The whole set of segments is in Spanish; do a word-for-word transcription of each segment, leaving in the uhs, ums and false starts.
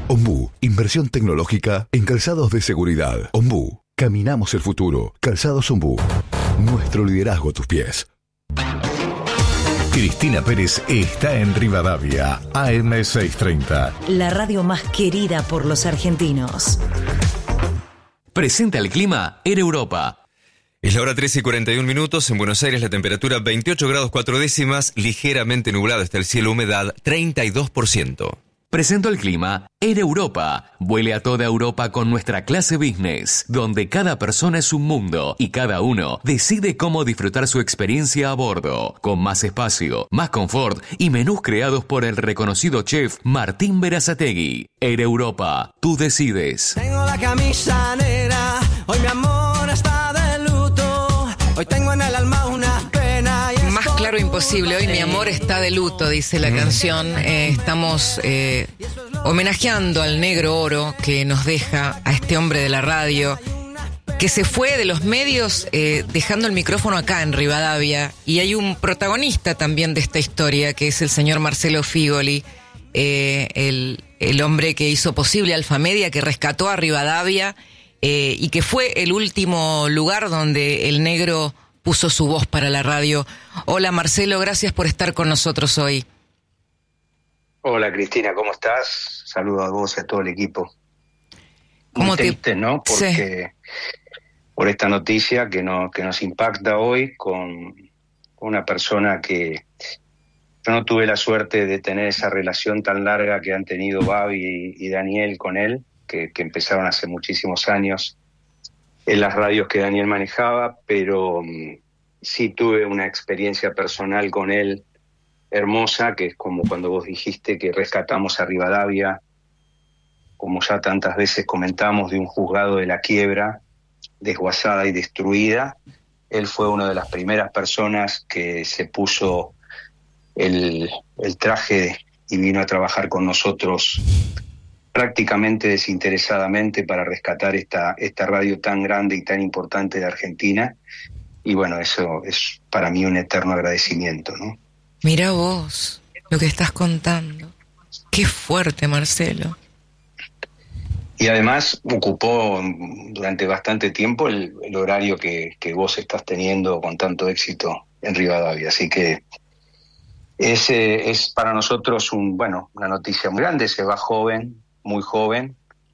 Ombú, inversión tecnológica en calzados de seguridad. Ombú, caminamos el futuro. Calzados Ombú, nuestro liderazgo a tus pies. Cristina Pérez está en Rivadavia, A M seiscientos treinta. La radio más querida por los argentinos. Presenta el clima en Europa. Es la hora trece y cuarenta y un minutos. En Buenos Aires la temperatura veintiocho grados cuatro décimas, ligeramente nublado está el cielo, humedad treinta y dos por ciento. Presento el clima en Europa. Vuele a toda Europa con nuestra clase business, donde cada persona es un mundo y cada uno decide cómo disfrutar su experiencia a bordo, con más espacio, más confort y menús creados por el reconocido chef Martín Berazategui. En Europa, tú decides. Tengo la camisa negra, hoy mi amor está de luto, hoy tengo en el alma una pena. Y Más claro imposible, hoy mi amor está de luto, dice la canción. Eh, estamos eh, homenajeando al negro oro que nos deja, a este hombre de la radio, que se fue de los medios eh, dejando el micrófono acá en Rivadavia. Y hay un protagonista también de esta historia, que es el señor Marcelo Figoli, eh, el, el hombre que hizo posible Alfamedia, que rescató a Rivadavia eh, y que fue el último lugar donde el negro puso su voz para la radio. Hola Marcelo, gracias por estar con nosotros hoy. Hola Cristina, ¿cómo estás? Saludos a vos y a todo el equipo. ¿Cómo Muy te... triste, ¿no? Porque sí. Por esta noticia que, no, que nos impacta hoy con una persona que yo no tuve la suerte de tener esa relación tan larga que han tenido Babi y, y Daniel con él, que, que empezaron hace muchísimos años en las radios que Daniel manejaba, pero um, sí tuve una experiencia personal con él hermosa, que es como cuando vos dijiste que rescatamos a Rivadavia, como ya tantas veces comentamos, de un juzgado de la quiebra, desguazada y destruida. Él fue una de las primeras personas que se puso el, el traje y vino a trabajar con nosotros prácticamente desinteresadamente para rescatar esta, esta radio tan grande y tan importante de Argentina. Y bueno, eso es para mí un eterno agradecimiento, ¿no? Mira vos lo que estás contando. Qué fuerte, Marcelo. Y además ocupó durante bastante tiempo el, el horario que, que vos estás teniendo con tanto éxito en Rivadavia. Así que es, eh, es para nosotros un, bueno, una noticia muy grande. Se va joven, muy joven.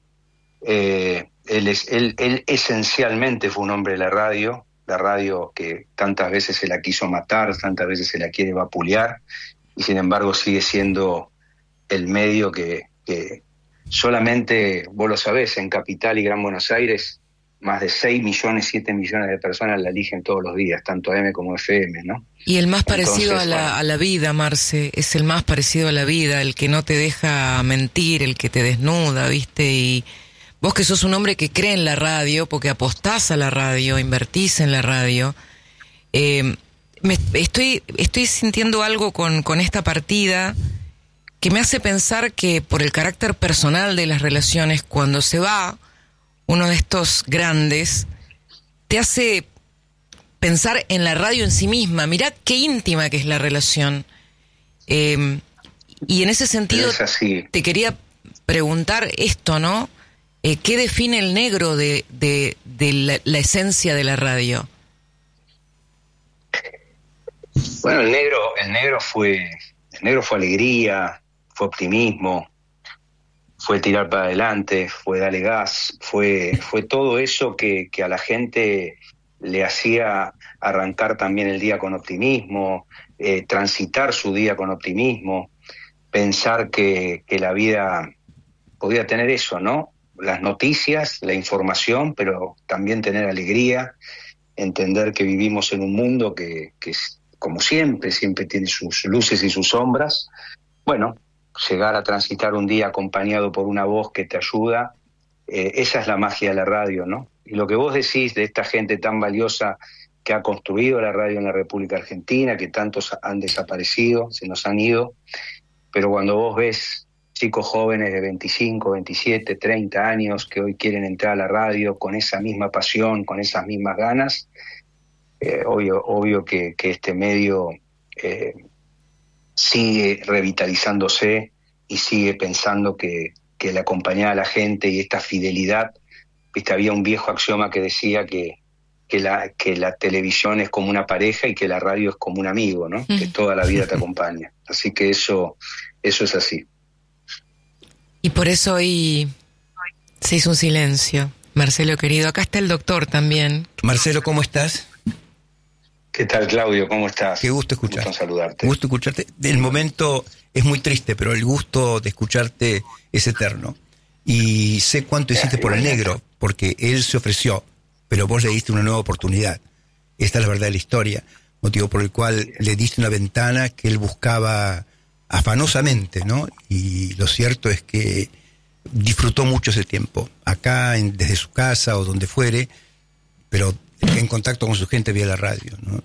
Eh, él, es, él, él esencialmente fue un hombre de la radio, la radio que tantas veces se la quiso matar, tantas veces se la quiere vapulear, y sin embargo sigue siendo el medio que, que solamente, vos lo sabés, en Capital y Gran Buenos Aires, más de seis millones, siete millones de personas la eligen todos los días, tanto A M como F M, ¿no? Y el más parecido Entonces, a la, bueno. a la vida, Marce, es el más parecido a la vida, el que no te deja mentir, el que te desnuda, ¿viste? Y vos que sos un hombre que cree en la radio, porque apostás a la radio, invertís en la radio, eh, me, estoy, estoy sintiendo algo con, con esta partida que me hace pensar que por el carácter personal de las relaciones, cuando se va uno de estos grandes, te hace pensar en la radio en sí misma. Mirá qué íntima que es la relación. Eh, y en ese sentido te quería preguntar esto, ¿no? Eh, ¿Qué define el negro de, de, de la, la esencia de la radio? Bueno, el negro, el negro fue, el negro fue alegría, fue optimismo, fue tirar para adelante, fue darle gas, fue, fue todo eso que, que a la gente le hacía arrancar también el día con optimismo, eh, transitar su día con optimismo, pensar que, que la vida podía tener eso, ¿no? Las noticias, la información, pero también tener alegría, entender que vivimos en un mundo que, que como siempre, siempre tiene sus luces y sus sombras. Bueno, llegar a transitar un día acompañado por una voz que te ayuda, eh, esa es la magia de la radio, ¿no? Y lo que vos decís de esta gente tan valiosa que ha construido la radio en la República Argentina, que tantos han desaparecido, se nos han ido, pero cuando vos ves chicos jóvenes de veinticinco, veintisiete, treinta años que hoy quieren entrar a la radio con esa misma pasión, con esas mismas ganas, eh, obvio, obvio que, que este medio eh, sigue revitalizándose y sigue pensando que, que le acompañaba a la gente y esta fidelidad. Viste, había un viejo axioma que decía que, que, la, que la televisión es como una pareja y que la radio es como un amigo, ¿no? Mm. Que toda la vida te acompaña. Así que eso, eso es así. Y por eso hoy se hizo un silencio, Marcelo querido. Acá está el doctor también. Marcelo, ¿cómo estás? ¿Qué tal, Claudio? ¿Cómo estás? Qué gusto escucharte. Gusto saludarte. Gusto escucharte. El momento es muy triste, pero el gusto de escucharte es eterno. Y sé cuánto hiciste por el negro, porque él se ofreció, pero vos le diste una nueva oportunidad. Esta es la verdad de la historia, motivo por el cual le diste una ventana que él buscaba afanosamente, ¿no? Y lo cierto es que disfrutó mucho ese tiempo, acá, en, desde su casa o donde fuere, pero en contacto con su gente vía la radio, ¿no?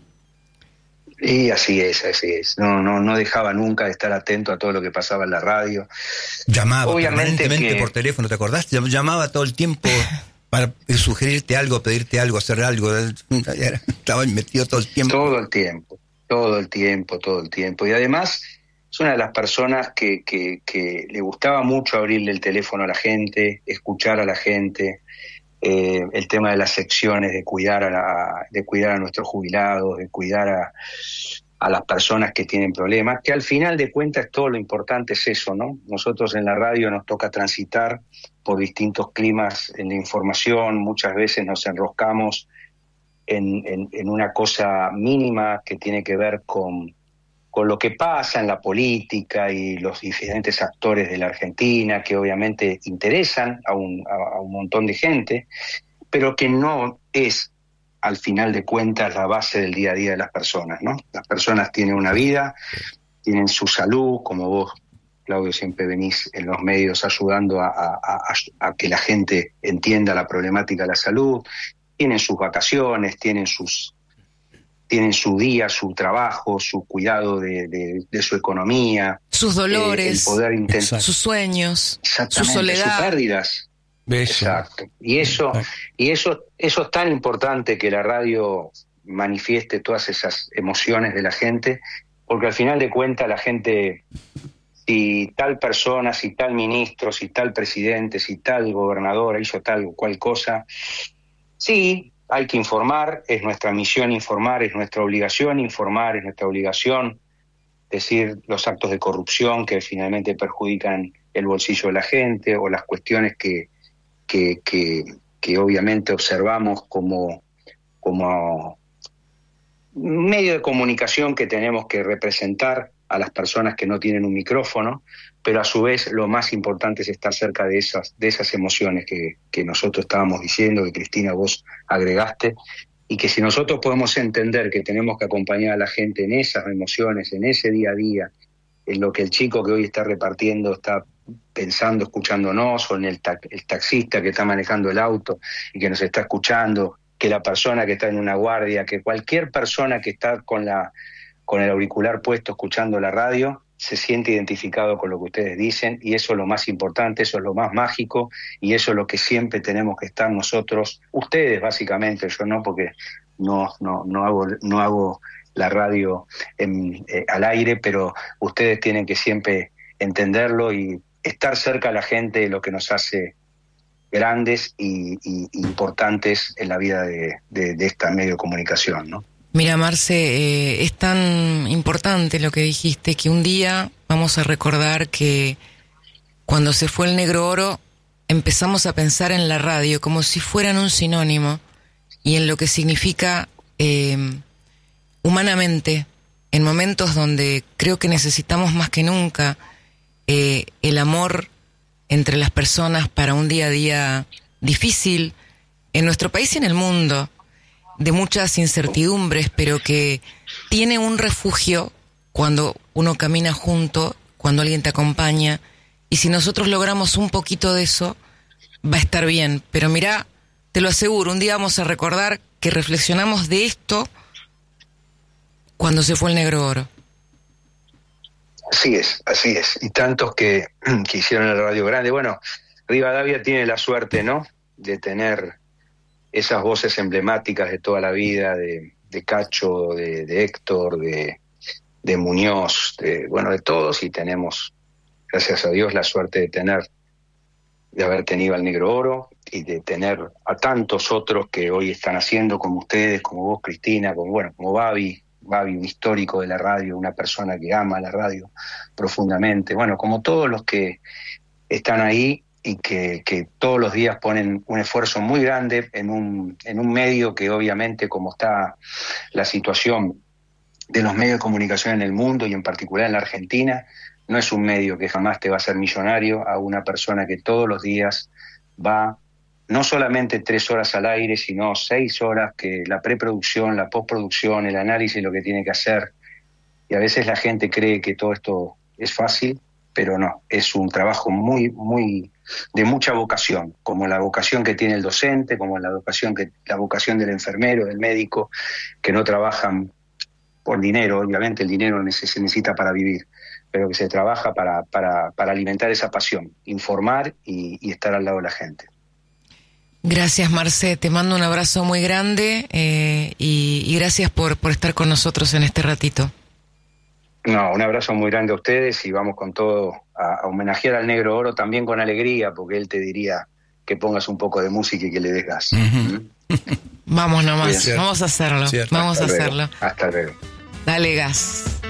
Y así es, así es. No, no, no dejaba nunca de estar atento a todo lo que pasaba en la radio. Llamaba Obviamente permanentemente que... por teléfono, ¿te acordás? Llamaba todo el tiempo para sugerirte algo, pedirte algo, hacer algo. Estaba metido todo el tiempo. Todo el tiempo, todo el tiempo, todo el tiempo. Y además es una de las personas que, que, que le gustaba mucho abrirle el teléfono a la gente, escuchar a la gente. Eh, el tema de las secciones, de cuidar a la, de cuidar a nuestros jubilados, de cuidar a, a las personas que tienen problemas, que al final de cuentas todo lo importante es eso, ¿no? Nosotros en la radio nos toca transitar por distintos climas en la información, muchas veces nos enroscamos en, en, en una cosa mínima que tiene que ver con con lo que pasa en la política y los diferentes actores de la Argentina, que obviamente interesan a un, a, a un montón de gente, pero que no es, al final de cuentas, la base del día a día de las personas, ¿no? Las personas tienen una vida, tienen su salud, como vos, Claudio, siempre venís en los medios ayudando a, a, a, a que la gente entienda la problemática de la salud, tienen sus vacaciones, tienen sus... tienen su día, su trabajo, su cuidado de, de, de su economía, sus dolores, eh, el poder intentar, sus sueños, su soledad, sus pérdidas. Beso. Exacto. Y eso, y eso, eso es tan importante que la radio manifieste todas esas emociones de la gente, porque al final de cuentas la gente, si tal persona, si tal ministro, si tal presidente, si tal gobernadora hizo tal o cual cosa, sí. Hay que informar, es nuestra misión informar, es nuestra obligación informar, es nuestra obligación decir los actos de corrupción que finalmente perjudican el bolsillo de la gente o las cuestiones que, que, que, que obviamente observamos como, como medio de comunicación que tenemos que representar a las personas que no tienen un micrófono, pero a su vez lo más importante es estar cerca de esas, de esas emociones que, que nosotros estábamos diciendo, que Cristina vos agregaste, y que si nosotros podemos entender que tenemos que acompañar a la gente en esas emociones, en ese día a día, en lo que el chico que hoy está repartiendo está pensando, escuchándonos, o en el, ta- el taxista que está manejando el auto y que nos está escuchando, que la persona que está en una guardia, que cualquier persona que está con la con el auricular puesto escuchando la radio, se siente identificado con lo que ustedes dicen, y eso es lo más importante, eso es lo más mágico, y eso es lo que siempre tenemos que estar nosotros, ustedes básicamente, yo no, porque no no no hago no hago la radio en, eh, al aire, pero ustedes tienen que siempre entenderlo y estar cerca a la gente de lo que nos hace grandes y, y, y importantes en la vida de, de, de esta medio de comunicación, ¿no? Mira, Marce, eh, es tan importante lo que dijiste que un día vamos a recordar que cuando se fue el Negro Oro empezamos a pensar en la radio como si fueran un sinónimo y en lo que significa eh, humanamente en momentos donde creo que necesitamos más que nunca eh, el amor entre las personas para un día a día difícil en nuestro país y en el mundo, de muchas incertidumbres, pero que tiene un refugio cuando uno camina junto, cuando alguien te acompaña, y si nosotros logramos un poquito de eso, va a estar bien. Pero mirá, te lo aseguro, un día vamos a recordar que reflexionamos de esto cuando se fue el Negro Oro. Así es, así es. Y tantos que, que hicieron el Radio Grande. Bueno, Rivadavia tiene la suerte, ¿no?, de tener esas voces emblemáticas de toda la vida, de, de Cacho, de, de Héctor, de, de Muñoz, de, bueno, de todos, y tenemos, gracias a Dios, la suerte de tener de haber tenido al Negro Oro y de tener a tantos otros que hoy están haciendo, como ustedes, como vos, Cristina, como bueno, como Babi, Babi, un histórico de la radio, una persona que ama la radio profundamente, bueno, como todos los que están ahí y que, que todos los días ponen un esfuerzo muy grande en un, en un medio que obviamente, como está la situación de los medios de comunicación en el mundo y en particular en la Argentina, no es un medio que jamás te va a hacer millonario, a una persona que todos los días va no solamente tres horas al aire, sino seis horas, que la preproducción, la postproducción, el análisis, lo que tiene que hacer. Y a veces la gente cree que todo esto es fácil, pero no, es un trabajo muy, muy de mucha vocación, como la vocación que tiene el docente, como la vocación, que, la vocación del enfermero, del médico, que no trabajan por dinero, obviamente el dinero se necesita para vivir, pero que se trabaja para, para, para alimentar esa pasión, informar y, y estar al lado de la gente. Gracias, Marcé, te mando un abrazo muy grande eh, y, y gracias por, por estar con nosotros en este ratito. No, un abrazo muy grande a ustedes y vamos con todo a, a homenajear al Negro Oro también con alegría, porque él te diría que pongas un poco de música y que le des gas. Uh-huh. ¿Mm? Vamos nomás, Bien. Vamos a hacerlo, Cierto. vamos Hasta a luego. hacerlo. Hasta luego. Dale gas.